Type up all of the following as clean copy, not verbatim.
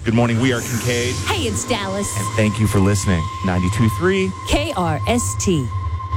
Good morning. We are Kincaid. Hey, it's Dallas. And thank you for listening. 92.3 KRST.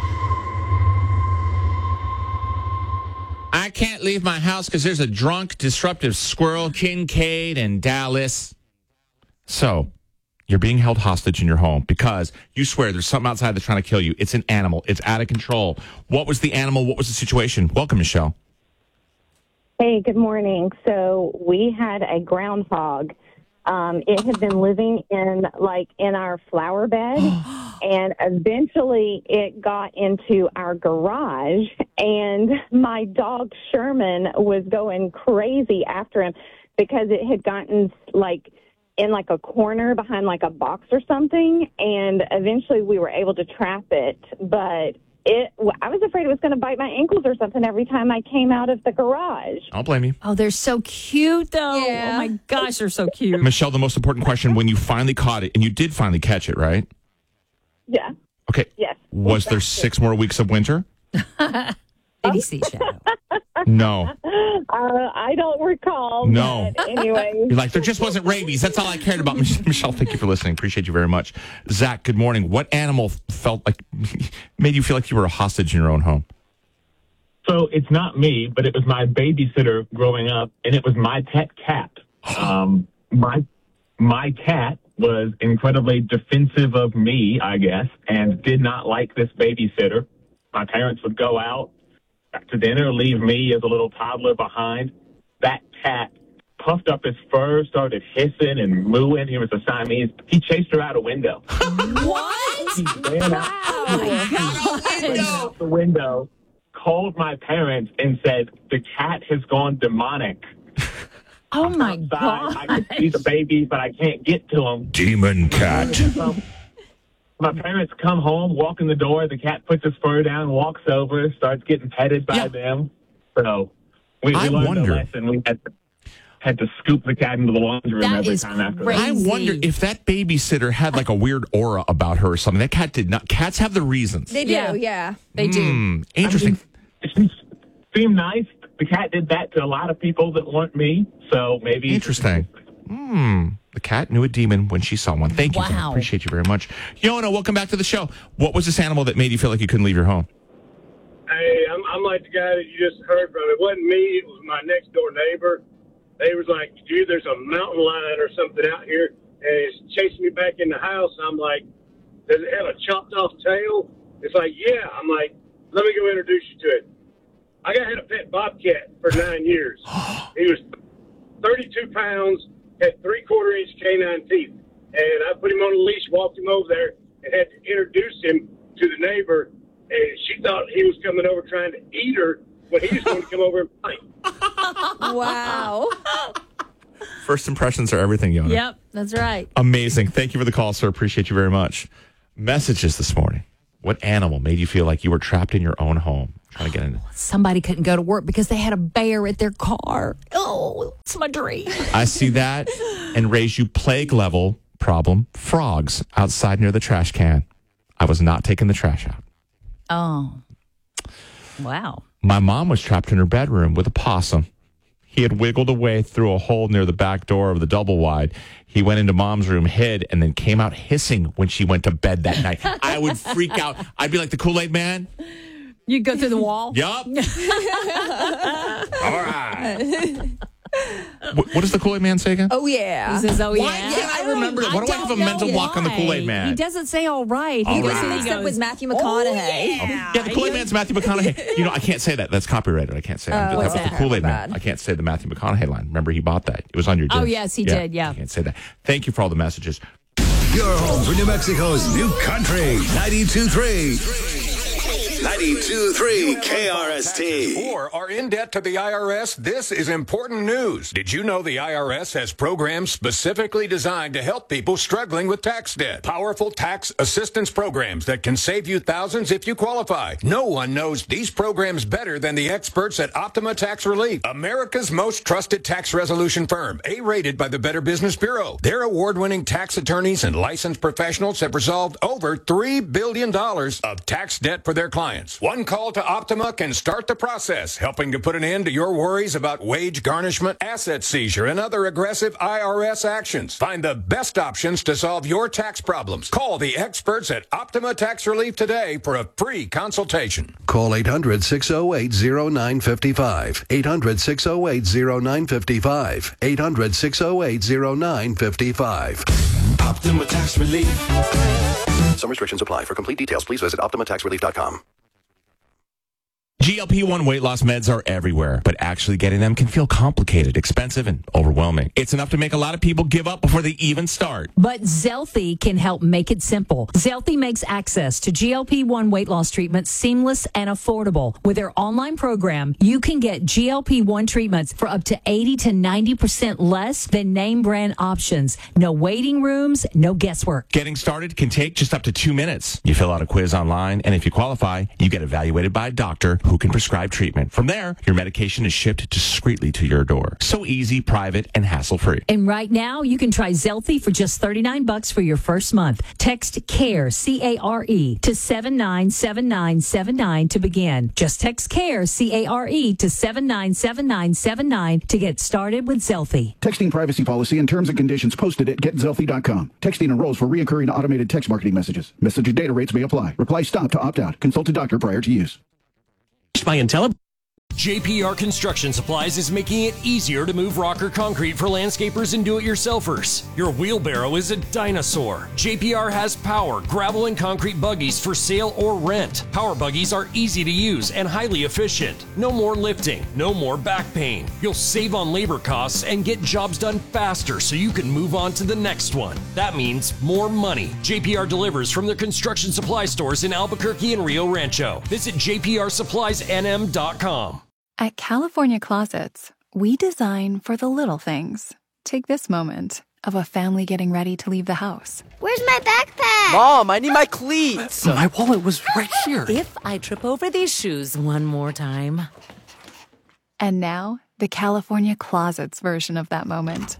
I can't leave my house because there's a drunk, disruptive squirrel, Kincaid and Dallas. So, you're being held hostage in your home because you swear there's something outside that's trying to kill you. It's an animal. It's out of control. What was the animal? What was the situation? Welcome, Michelle. Hey, good morning. So we had a groundhog. It had been living in our flower bed, and eventually it got into our garage, and my dog Sherman was going crazy after him because it had gotten in a corner behind a box or something, and eventually we were able to trap it, but I was afraid it was going to bite my ankles or something every time I came out of the garage. I'll blame you. Oh, they're so cute, though. Yeah. Oh, my gosh, they're so cute. Michelle, the most important question, when you finally caught it, and you did finally catch it, right? Yeah. Okay. Yes. Was there 6 more weeks of winter? ABC Shadow. No. I don't recall. No. But anyway. You're like, there just wasn't rabies. That's all I cared about. Michelle, thank you for listening. Appreciate you very much. Zach, good morning. What animal made you feel like you were a hostage in your own home? So it's not me, but it was my babysitter growing up, and it was my pet cat. My cat was incredibly defensive of me, I guess, and did not like this babysitter. My parents would go out to dinner, leave me as a little toddler behind. That cat puffed up his fur, started hissing and mooing. He was a Siamese. He chased her out a window. What? He ran out the window, called my parents, and said, the cat has gone demonic. Oh, my Outside, God. I can see the baby, but I can't get to him. Demon cat. My parents come home, walk in the door. The cat puts his fur down, walks over, starts getting petted by them. So we learned a lesson. We had to scoop the cat into the laundry room every time after that. I wonder if that babysitter had a weird aura about her or something. That cat did not. Cats have the reasons. They do, yeah. They do. Interesting. She seemed nice. The cat did that to a lot of people that weren't me. So maybe. Interesting. The cat knew a demon when she saw one. Thank you. Wow. Appreciate you very much. Yona, welcome back to the show. What was this animal that made you feel like you couldn't leave your home? Hey, I'm like the guy that you just heard from. It wasn't me. It was my next door neighbor. They was like, dude, there's a mountain lion or something out here, and it's chasing me back in the house. I'm like, does it have a chopped off tail? It's like, yeah. I'm like, let me go introduce you to it. I had a pet bobcat for 9 years. He was 32 pounds, had 3/4 inch canine teeth. And I put him on a leash, walked him over there, and had to introduce him to the neighbor. And she thought he was coming over trying to eat her when he was going to come over and fight. Wow. First impressions are everything, Yona. Yep, that's right. Amazing. Thank you for the call, sir. Appreciate you very much. Messages this morning. What animal made you feel like you were trapped in your own home? Trying to get in. Somebody couldn't go to work because they had a bear at their car. Oh, it's my dream. I see that and raise you plague level problem. Frogs outside near the trash can. I was not taking the trash out. Oh, wow. My mom was trapped in her bedroom with a possum. He had wiggled away through a hole near the back door of the double wide. He went into mom's room, hid, and then came out hissing when she went to bed that night. I would freak out. I'd be like the Kool-Aid man. You go through the wall? Yup. All right. What does the Kool-Aid man say again? Oh, yeah. He says, oh, Why yeah. can't I remember it? Why do I have a don't know mental block on the why. Kool-Aid man? He doesn't say all right. All He right. just Mixed up goes, with Matthew McConaughey. yeah. Yeah, the Kool-Aid man's Matthew McConaughey. You know, I can't say that. That's copyrighted. I can't say that. Oh, That's okay. the Kool-Aid My man. bad. I can't say the Matthew McConaughey line. Remember, he bought that. It was on your disc. Oh, yes, he did, yeah. I can't say that. Thank you for all the messages. Your home for New Mexico's new country. 92.3. 92.3 KRST. Or are in debt to the IRS? This is important news. Did you know the IRS has programs specifically designed to help people struggling with tax debt? Powerful tax assistance programs that can save you thousands if you qualify. No one knows these programs better than the experts at Optima Tax Relief, America's most trusted tax resolution firm, A-rated by the Better Business Bureau. Their award-winning tax attorneys and licensed professionals have resolved over $3 billion of tax debt for their clients. loans. One call to Optima can start the process, helping to put an end to your worries about wage garnishment, asset seizure, and other aggressive IRS actions. Find the best options to solve your tax problems. Call the experts at Optima Tax Relief today for a free consultation. Call 800-608-0955. 800-608-0955. 800-608-0955. Optima Tax Relief. Some restrictions apply. For complete details, please visit OptimaTaxRelief.com. GLP-1 weight loss meds are everywhere, but actually getting them can feel complicated, expensive, and overwhelming. It's enough to make a lot of people give up before they even start. But Zelthy can help make it simple. Zelthy makes access to GLP-1 weight loss treatments seamless and affordable. With their online program, you can get GLP-1 treatments for up to 80 to 90% less than name brand options. No waiting rooms, no guesswork. Getting started can take just up to 2 minutes. You fill out a quiz online, and if you qualify, you get evaluated by a doctor who can prescribe treatment. From there, your medication is shipped discreetly to your door. So easy, private, and hassle-free. And right now, you can try Zelthy for just $39 for your first month. Text CARE, C-A-R-E, to 797979 to begin. Just text CARE, C-A-R-E, to 797979 to get started with Zelthy. Texting privacy policy and terms and conditions posted at getzelfie.com. Texting enrolls for reoccurring automated text marketing messages. Message and data rates may apply. Reply stop to opt out. Consult a doctor prior to use. By Intelli. JPR Construction Supplies is making it easier to move rock or concrete for landscapers and do-it-yourselfers. Your wheelbarrow is a dinosaur. JPR has power, gravel, and concrete buggies for sale or rent. Power buggies are easy to use and highly efficient. No more lifting, no more back pain. You'll save on labor costs and get jobs done faster so you can move on to the next one. That means more money. JPR delivers from their construction supply stores in Albuquerque and Rio Rancho. Visit jprsuppliesnm.com. At California Closets, we design for the little things. Take this moment of a family getting ready to leave the house. Where's my backpack? Mom, I need my cleats. My wallet was right here. If I trip over these shoes one more time. And now, the California Closets version of that moment.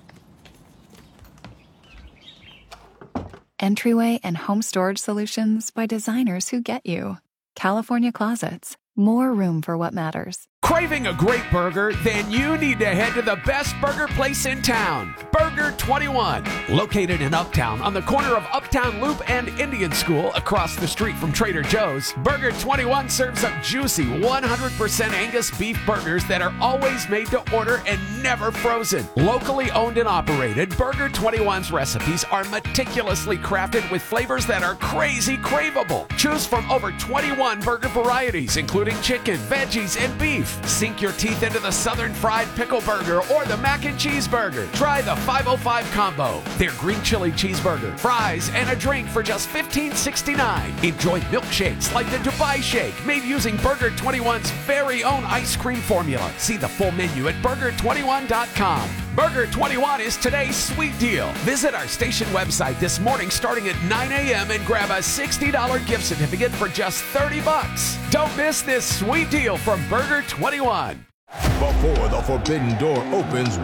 Entryway and home storage solutions by designers who get you. California Closets. More room for what matters. Craving a great burger? Then you need to head to the best burger place in town, Burger 21. Located in Uptown on the corner of Uptown Loop and Indian School across the street from Trader Joe's, Burger 21 serves up juicy 100% Angus beef burgers that are always made to order and never frozen. Locally owned and operated, Burger 21's recipes are meticulously crafted with flavors that are crazy craveable. Choose from over 21 burger varieties, including chicken, veggies, and beef. Sink your teeth into the Southern Fried Pickle Burger or the Mac and Cheese Burger. Try the 505 Combo. Their green chili cheeseburger, fries, and a drink for just $15.69. Enjoy milkshakes like the Dubai Shake, made using Burger 21's very own ice cream formula. See the full menu at burger21.com. Burger 21 is today's sweet deal. Visit our station website this morning starting at 9 a.m. and grab a $60 gift certificate for just $30. Don't miss this sweet deal from Burger 21. Before the forbidden door opens